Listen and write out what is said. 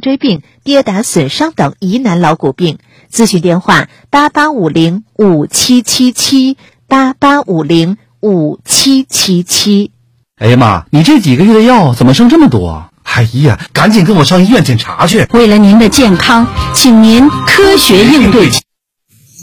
椎病、跌打损伤等疑难老骨病。咨询电话88505777，88505777。 哎呀妈，你这几个月的药怎么剩这么多？ 哎呀，赶紧跟我上医院检查去。 为了您的健康，请您科学应对。